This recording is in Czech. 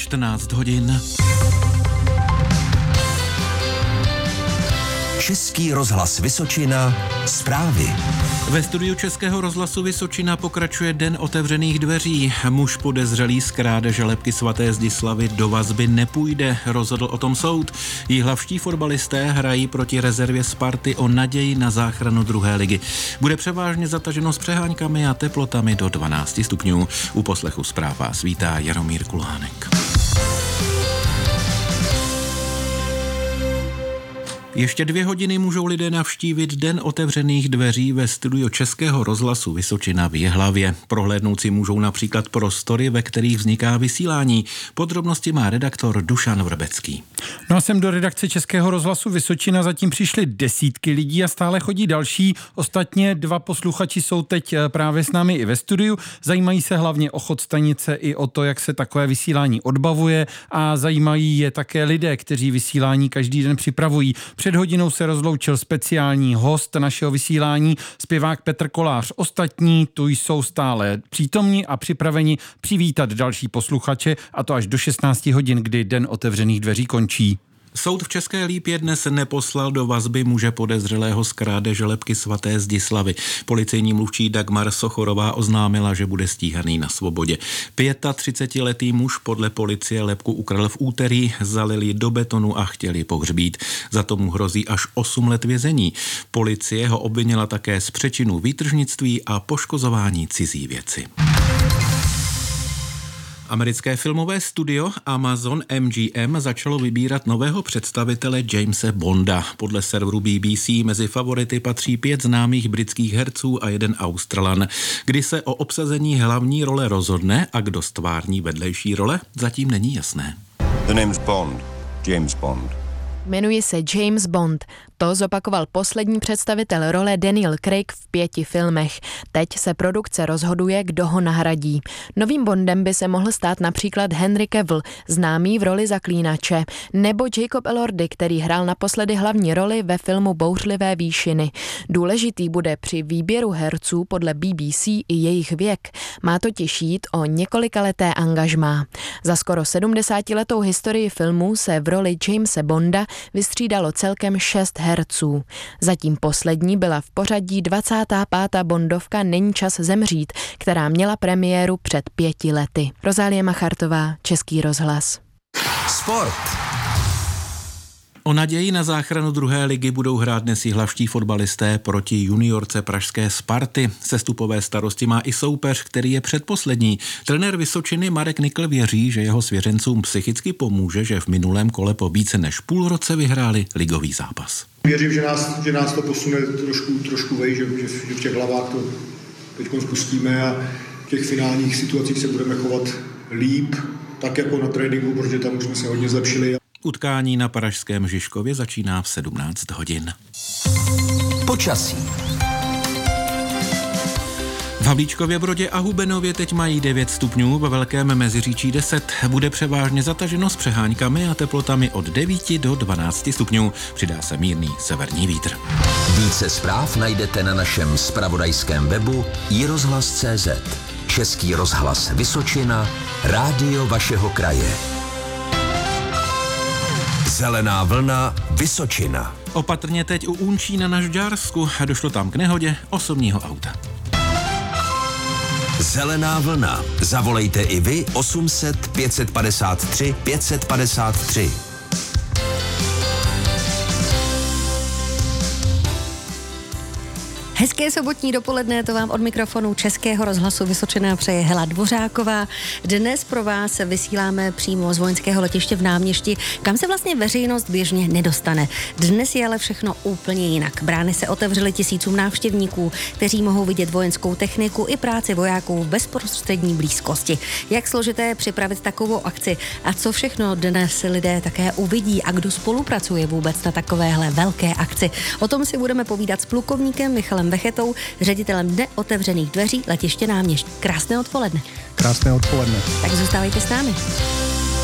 14 hodin. Český rozhlas Vysočina, zprávy. Ve studiu Českého rozhlasu Vysočina pokračuje Den otevřených dveří. Muž podezřelý z krádeže lebky svaté Zdislavy do vazby nepůjde, rozhodl o tom soud. Jihlavští fotbalisté hrají proti rezervě Sparty o naději na záchranu druhé ligy. Bude převážně zataženo s přeháňkami a teplotami do 12 stupňů. U poslechu zpráv vás vítá Jaromír Kulhánek. Ještě 2 hodiny můžou lidé navštívit Den otevřených dveří ve studiu Českého rozhlasu Vysočina v Jihlavě. Prohlédnout si můžou například prostory, ve kterých vzniká vysílání. Podrobnosti má redaktor Dušan Vrbecký. No a sem do redakce Českého rozhlasu Vysočina zatím přišly desítky lidí a stále chodí další. Ostatně 2 posluchači jsou teď právě s námi i ve studiu. Zajímají se hlavně o chod stanice i o to, jak se takové vysílání odbavuje, a zajímají je také lidé, kteří vysílání každý den připravují. Před hodinou se rozloučil speciální host našeho vysílání, zpěvák Petr Kolář. Ostatní tu jsou stále přítomní a připraveni přivítat další posluchače, a to až do 16 hodin, kdy Den otevřených dveří končí. Soud v České Lípě dnes neposlal do vazby muže podezřelého z krádeže lebky svaté Zdislavy. Policejní mluvčí Dagmar Sochorová oznámila, že bude stíhaný na svobodě. 35letý muž podle policie lebku ukradl v úterý, zalili do betonu a chtěli pohřbít. Za to mu hrozí až 8 let vězení. Policie ho obvinila také z přečinu výtržnictví a poškozování cizí věci. Americké filmové studio Amazon MGM začalo vybírat nového představitele Jamese Bonda. Podle serveru BBC mezi favority patří 5 známých britských herců a 1 Australan. Kdy se o obsazení hlavní role rozhodne a kdo stvární vedlejší role, zatím není jasné. The name's Bond. James Bond. Jmenuje se James Bond. To zopakoval poslední představitel role Daniel Craig v 5 filmech. Teď se produkce rozhoduje, kdo ho nahradí. Novým Bondem by se mohl stát například Henry Cavill, známý v roli Zaklínače, nebo Jacob Elordi, který hrál naposledy hlavní roli ve filmu Bouřlivé výšiny. Důležitý bude při výběru herců podle BBC i jejich věk. Má totiž jít o několikaleté angažmá. Za skoro 70letou historii filmu se v roli Jamese Bonda vystřídalo celkem 6 herců. Zatím poslední byla v pořadí 25. bondovka Není čas zemřít, která měla premiéru před 5 lety. Rozálie Machartová, Český rozhlas. Sport. O naději na záchranu druhé ligy budou hrát dnes jihlavští fotbalisté proti juniorce pražské Sparty. Sestupové starosti má i soupeř, který je předposlední. Trenér Vysočiny Marek Nikl věří, že jeho svěřencům psychicky pomůže, že v minulém kole po více než půl roce vyhráli ligový zápas. Věřím, že nás to posune trošku vej, že v těch hlavách to teď spustíme a v těch finálních situacích se budeme chovat líp, tak jako na tréninku, protože tam už jsme se hodně zlepšili. Utkání na pražském Žižkově začíná v 17 hodin. Počasí. V Havlíčkově Brodě a Hubenově teď mají 9 stupňů, ve Velkém Meziříčí 10. Bude převážně zataženo s přeháňkami a teplotami od 9 do 12 stupňů. Přidá se mírný severní vítr. Více zpráv najdete na našem zpravodajském webu iRozhlas.cz. Český rozhlas Vysočina, rádio vašeho kraje. Zelená vlna Vysočina. Opatrně teď u Únčína na Žďársku. Došlo tam k nehodě osobního auta. Zelená vlna. Zavolejte i vy 800 553 553. Hezké sobotní dopoledne, to vám od mikrofonu Českého rozhlasu Vysočina přeje Hela Dvořáková. Dnes pro vás vysíláme přímo z vojenského letiště v Náměšti, kam se vlastně veřejnost běžně nedostane. Dnes je ale všechno úplně jinak. Brány se otevřely tisícům návštěvníků, kteří mohou vidět vojenskou techniku i práci vojáků v bezprostřední blízkosti. Jak složité je připravit takovou akci a co všechno dnes lidé také uvidí a kdo spolupracuje vůbec na takovéhle velké akci. O tom si budeme povídat s plukovníkem Michalem Vechetou, ředitelem Dne otevřených dveří letiště Náměšť. Krásné odpoledne. Krásné odpoledne. Tak zůstávejte s námi.